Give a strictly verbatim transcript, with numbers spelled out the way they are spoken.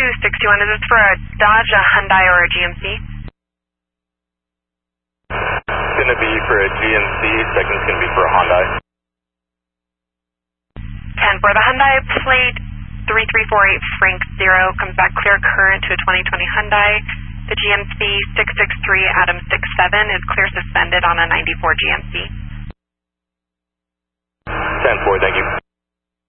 six two one, is this for a Dodge, a Hyundai, or a G M C? It's going to be for a G M C, second's going to be for a Hyundai. ten for the Hyundai, plate three three four eight Frank zero, comes back clear current to a twenty twenty Hyundai. The G M C six six three Adam six seven is clear suspended on a ninety-four G M C. ten four, thank you.